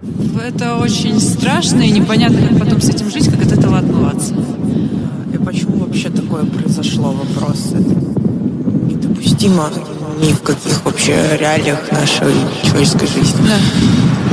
Это очень страшно и непонятно, как потом с этим жить, как от этого отмываться. И почему вообще такое произошло? Вопрос. Это недопустимо ни в каких вообще реалиях нашей человеческой жизни. Да.